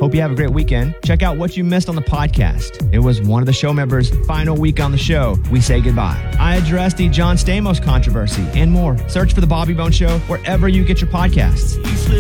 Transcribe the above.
Hope you have a great weekend. Check out what you missed on the podcast. It was one of the show members' final week on the show. We say goodbye. I addressed the John Stamos controversy and more. Search for The Bobby Bones Show wherever you get your podcasts.